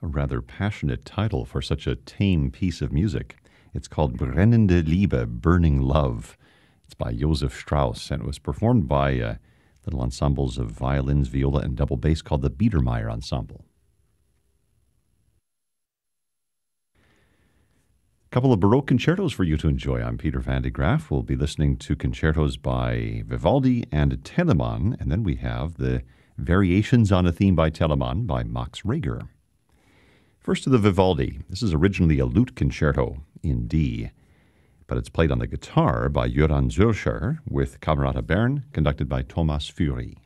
A rather passionate title for such a tame piece of music. It's called Brennende Liebe, Burning Love. It's by Josef Strauss, and it was performed by little ensembles of violins, viola, and double bass called the Biedermeier Ensemble. A couple of Baroque concertos for you to enjoy. I'm Peter van de Graaf. We'll be listening to concertos by Vivaldi and Telemann, and then we have the Variations on a Theme by Telemann by Max Reger. First to the Vivaldi. This is originally a lute concerto in D, but it's played on the guitar by Göran Zürcher with Camerata Bern, conducted by Thomas Fury.